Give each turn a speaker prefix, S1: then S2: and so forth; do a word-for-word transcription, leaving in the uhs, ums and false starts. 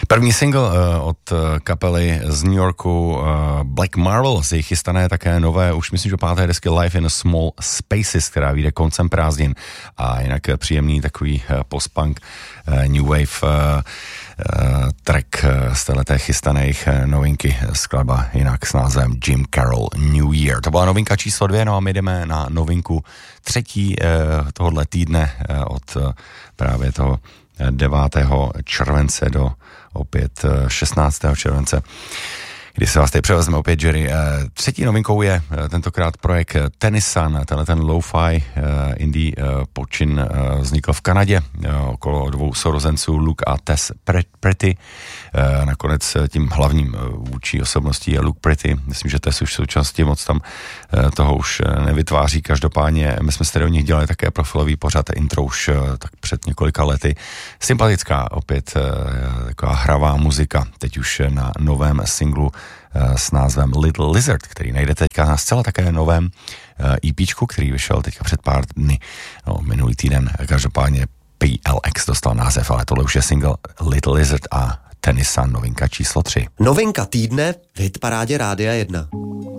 S1: První single uh, od uh, kapely z New Yorku uh, Black Marble, z jejich chystané také nové, už myslím, že páté desky Life in a Small Spaces, která vyjde koncem prázdnin, a jinak uh, příjemný takový uh, post-punk, uh, new wave uh, uh, track uh, z téhleté chystaných uh, novinky, skladba jinak s názvem Jim Carroll New Year. To byla novinka číslo dvě, no a my jdeme na novinku třetí uh, tohohle týdne uh, od uh, právě toho devátého července do opět šestnáctého července, kdy se vás tady převezme opět Jerry. Třetí novinkou je tentokrát projekt Tennyson, tenhle ten lo-fi indie počin vznikl v Kanadě okolo dvou sourozenců Luke a Tess Pretty. Nakonec tím hlavním vůči osobností je Luke Pretty. Myslím, že Tess už v současnosti moc tam toho už nevytváří. Každopádně my jsme si tady o nich dělali také profilový pořad intro už tak před několika lety. Sympatická opět taková hravá muzika, teď už na novém singlu s názvem Little Lizard, který najdete teďka na zcela také novém EPčku, který vyšel teďka před pár dny, no, minulý týden. Každopádně P L X dostal název, ale tohle už je single Little Lizard a Tennyson, novinka číslo tři.
S2: Novinka týdne v hitparádě Rádia jedna.